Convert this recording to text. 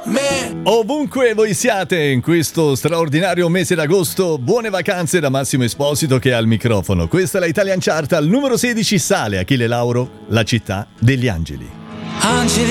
Ovunque voi siate in questo straordinario mese d'agosto, buone vacanze da Massimo Esposito che è al microfono. Questa è la Italian Chart, al numero 16 sale Achille Lauro, La città degli angeli.